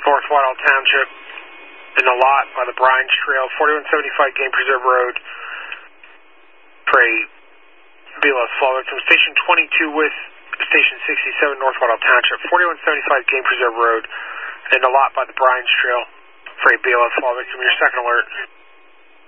North Waddell Township, in the lot by the Brines Trail, 4175 Game Preserve Road, for a BLS fall victim. Station 22 with Station 67, North Waddell Township, 4175 Game Preserve Road, in the lot by the Brines Trail, for a BLS fall victim. Your second alert.